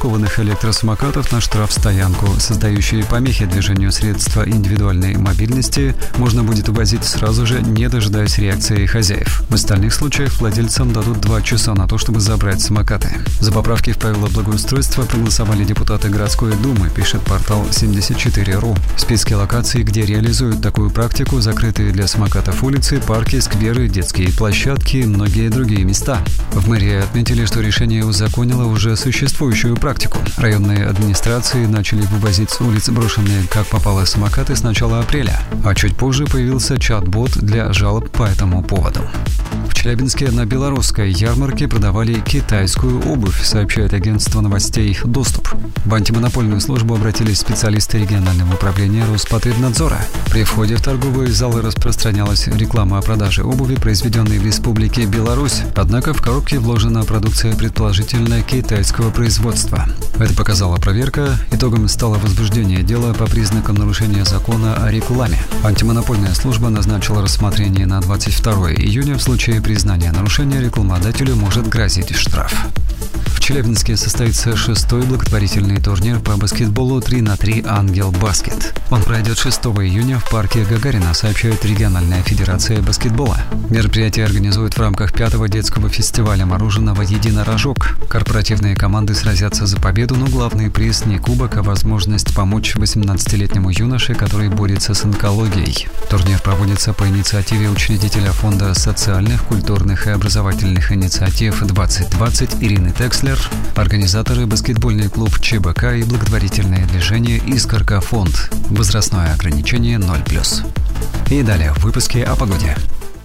конфискованных электросамокатов на штрафстоянку, создающие помехи движению средства индивидуальной мобильности, можно будет увозить сразу же, не дожидаясь реакции хозяев. В остальных случаях владельцам дадут 2 часа на то, чтобы забрать самокаты. За поправки в правила благоустройства проголосовали депутаты городской думы, пишет портал 74.ru. В списке локаций, где реализуют такую практику, закрытые для самокатов улицы, парки, скверы, детские площадки и многие другие места. В мэрии отметили, что решение узаконило уже существующую практику. Районные администрации начали вывозить с улиц брошенные как попало самокаты с начала апреля, а чуть позже появился чат-бот для жалоб по этому поводу. В Челябинске на белорусской ярмарке продавали китайскую обувь, сообщает агентство новостей «Доступ». В антимонопольную службу обратились специалисты регионального управления Роспотребнадзора. При входе в торговые залы распространялась реклама о продаже обуви, произведенной в Республике Беларусь. Однако в коробке вложена продукция предположительно китайского производства. Это показала проверка. Итогом стало возбуждение дела по признакам нарушения закона о рекламе. Антимонопольная служба назначила рассмотрение на 22 июня. В случае признания нарушения рекламодателю может грозить штраф. В Челябинске состоится 6-й благотворительный турнир по баскетболу 3х3 «Ангел Баскет». Он пройдет 6 июня в парке Гагарина, сообщает региональная федерация баскетбола. Мероприятие организуют в рамках 5-го детского фестиваля мороженого «Единорожок». Корпоративные команды сразятся за победу, но главный приз не кубок, а возможность помочь 18-летнему юноше, который борется с онкологией. Турнир проводится по инициативе учредителя Фонда социальных, культурных и образовательных инициатив 2020 Ирины Текслер, организаторы баскетбольный клуб ЧБК и благотворительное движение «Искорка Фонд». Возрастное ограничение 0+. И далее в выпуске о погоде.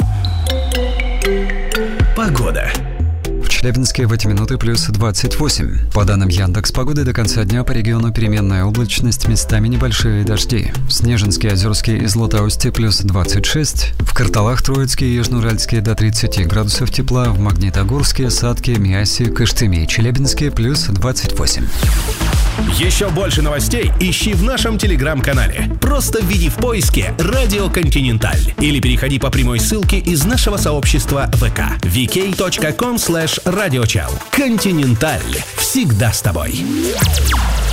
Погода. В Челябинске в эти минуты плюс 28. По данным Яндекс.Погоды, до конца дня по региону переменная облачность, местами небольшие дожди. В Снежинске, Озерске и Златоусте плюс 26. В Карталах, Троицке и Южноуральске до 30 градусов тепла. В Магнитогорске, Сатке, Миасе, Кыштыме и Челябинске плюс 28. Еще больше новостей ищи в нашем телеграм-канале. Просто введи в поиске «Радио Континенталь» или переходи по прямой ссылке из нашего сообщества ВК vk.com/radiochal. Континенталь. Всегда с тобой.